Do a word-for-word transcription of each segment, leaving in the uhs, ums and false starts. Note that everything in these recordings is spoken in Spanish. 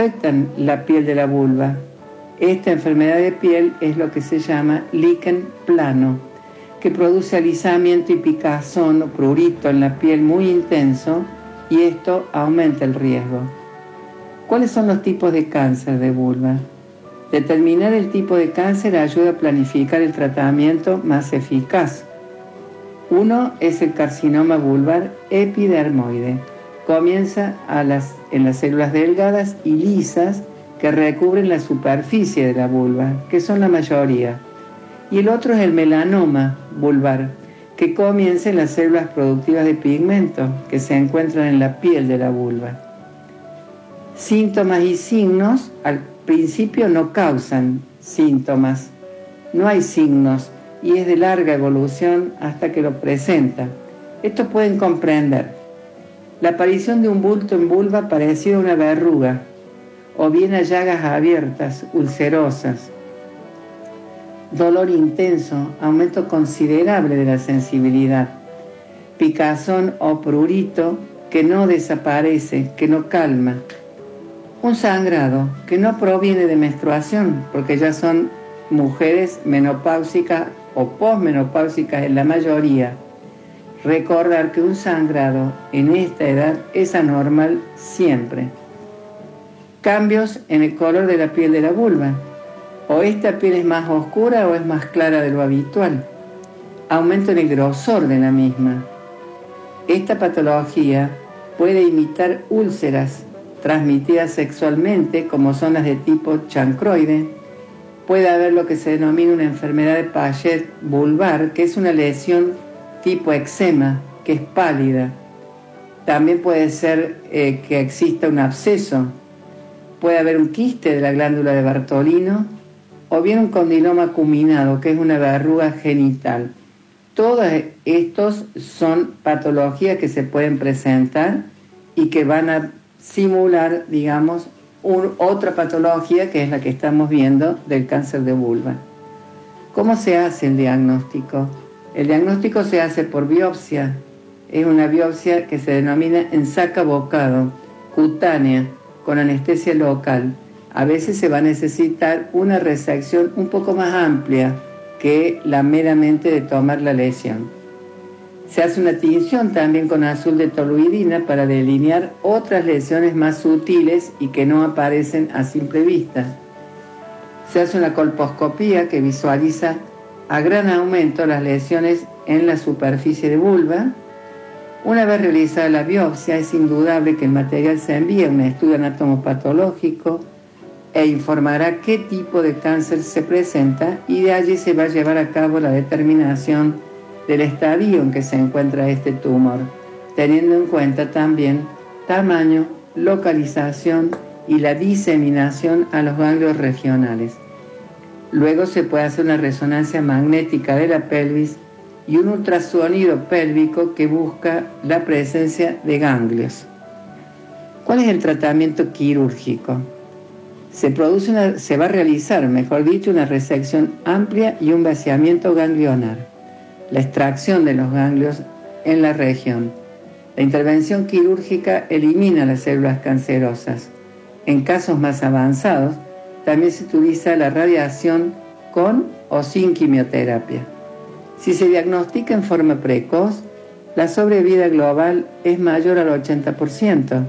afectan la piel de la vulva. Esta enfermedad de piel es lo que se llama líquen plano, que produce alisamiento y picazón o prurito en la piel muy intenso, y esto aumenta el riesgo. ¿Cuáles son los tipos de cáncer de vulva? Determinar el tipo de cáncer ayuda a planificar el tratamiento más eficaz. Uno es el carcinoma vulvar epidermoide. Comienza a las, en las células delgadas y lisas que recubren la superficie de la vulva, que son la mayoría. Y el otro es el melanoma vulvar, que comienza en las células productivas de pigmento, que se encuentran en la piel de la vulva. Síntomas y signos al principio no causan síntomas, no hay signos y es de larga evolución hasta que lo presenta. Estos pueden comprender la aparición de un bulto en vulva parecido a una verruga, o bien a llagas abiertas, ulcerosas, dolor intenso, aumento considerable de la sensibilidad, picazón o prurito que no desaparece, que no calma, un sangrado que no proviene de menstruación, porque ya son mujeres menopáusicas o posmenopáusicas en la mayoría. Recordar que un sangrado en esta edad es anormal siempre. Cambios en el color de la piel de la vulva. O esta piel es más oscura o es más clara de lo habitual. Aumento en el grosor de la misma. Esta patología puede imitar úlceras transmitidas sexualmente, como son las de tipo chancroide. Puede haber lo que se denomina una enfermedad de Paget vulvar, que es una lesión tipo eczema, que es pálida. También puede ser eh, que exista un absceso. Puede haber un quiste de la glándula de Bartolino o bien un condiloma acuminado, que es una verruga genital. Todos estos son patologías que se pueden presentar y que van a simular, digamos, un, otra patología que es la que estamos viendo del cáncer de vulva. ¿Cómo se hace el diagnóstico? El diagnóstico se hace por biopsia. Es una biopsia que se denomina ensacabocado, cutánea, con anestesia local. A veces se va a necesitar una resección un poco más amplia que la meramente de tomar la lesión. Se hace una tinción también con azul de toluidina para delinear otras lesiones más sutiles y que no aparecen a simple vista. Se hace una colposcopía que visualiza a gran aumento las lesiones en la superficie de vulva. Una vez realizada la biopsia, es indudable que el material se envía a un estudio anatomopatológico e informará qué tipo de cáncer se presenta, y de allí se va a llevar a cabo la determinación del estadio en que se encuentra este tumor, teniendo en cuenta también tamaño, localización y la diseminación a los ganglios regionales. Luego se puede hacer una resonancia magnética de la pelvis y un ultrasonido pélvico que busca la presencia de ganglios. ¿Cuál es el tratamiento quirúrgico? Se, produce una, se va a realizar, mejor dicho, una resección amplia y un vaciamiento ganglionar, la extracción de los ganglios en la región. La intervención quirúrgica elimina las células cancerosas. En casos más avanzados, también se utiliza la radiación con o sin quimioterapia. Si se diagnostica en forma precoz, la sobrevida global es mayor al ochenta por ciento.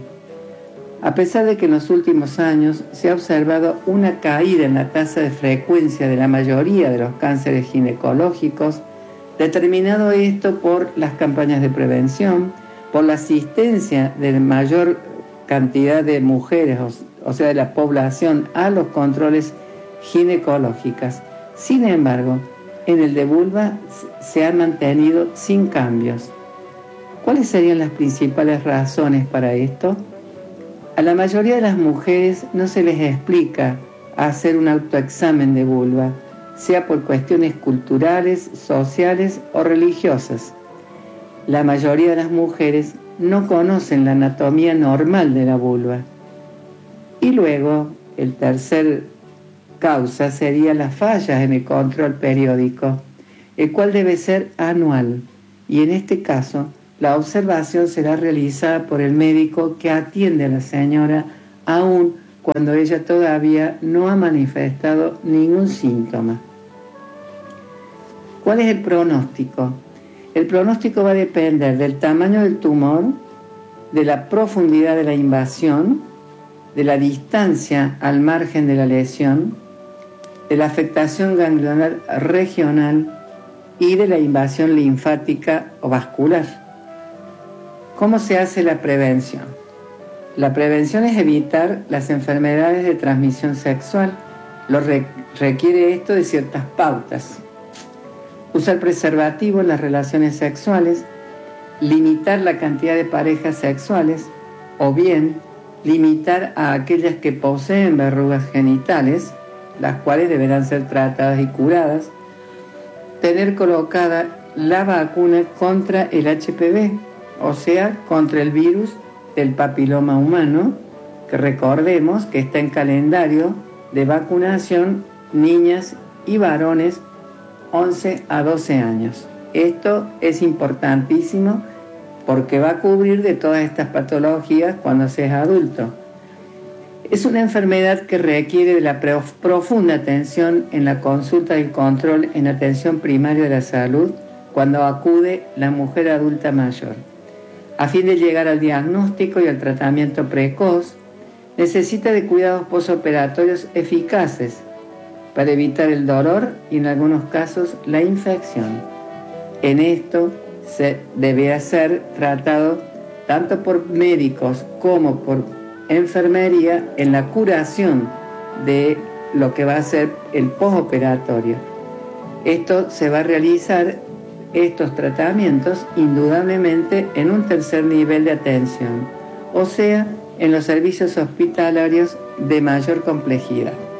A pesar de que en los últimos años se ha observado una caída en la tasa de frecuencia de la mayoría de los cánceres ginecológicos, determinado esto por las campañas de prevención, por la asistencia de mayor cantidad de mujeres, o, o sea, de la población, a los controles ginecológicos. Sin embargo, en el de vulva se han mantenido sin cambios. ¿Cuáles serían las principales razones para esto? A la mayoría de las mujeres no se les explica hacer un autoexamen de vulva, sea por cuestiones culturales, sociales o religiosas. La mayoría de las mujeres no conocen la anatomía normal de la vulva. Y luego, el tercer causa sería las fallas en el control periódico, el cual debe ser anual, y en este caso la observación será realizada por el médico que atiende a la señora aún cuando ella todavía no ha manifestado ningún síntoma. ¿Cuál es el pronóstico? El pronóstico va a depender del tamaño del tumor, de la profundidad de la invasión, de la distancia al margen de la lesión, de la afectación ganglionar regional y de la invasión linfática o vascular. ¿Cómo se hace la prevención? La prevención es evitar las enfermedades de transmisión sexual. Lo re- requiere esto de ciertas pautas. Usar preservativo en las relaciones sexuales, limitar la cantidad de parejas sexuales o bien limitar a aquellas que poseen verrugas genitales, las cuales deberán ser tratadas y curadas, tener colocada la vacuna contra el H P V, o sea, contra el virus del papiloma humano, que recordemos que está en calendario de vacunación niñas y varones once a doce años. Esto es importantísimo porque va a cubrir de todas estas patologías cuando seas adulto. Es una enfermedad que requiere de la profunda atención en la consulta y control en atención primaria de la salud cuando acude la mujer adulta mayor. A fin de llegar al diagnóstico y al tratamiento precoz, necesita de cuidados posoperatorios eficaces para evitar el dolor y en algunos casos la infección. En esto se debe ser tratado tanto por médicos como por enfermería en la curación de lo que va a ser el posoperatorio. Esto se va a realizar, estos tratamientos, indudablemente en un tercer nivel de atención, o sea, en los servicios hospitalarios de mayor complejidad.